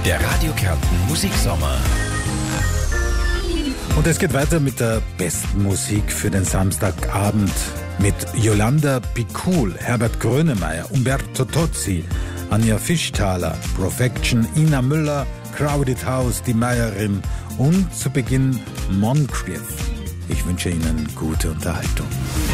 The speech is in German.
Der Radio Kärnten Musiksommer. Und es geht weiter mit der besten Musik für den Samstagabend mit Yolanda Bicul, Herbert Grönemeyer, Umberto Tozzi, Anja Fischthaler, Profection, Ina Müller, Crowded House, Die Meierin und zu Beginn Moncrief. Ich wünsche Ihnen gute Unterhaltung.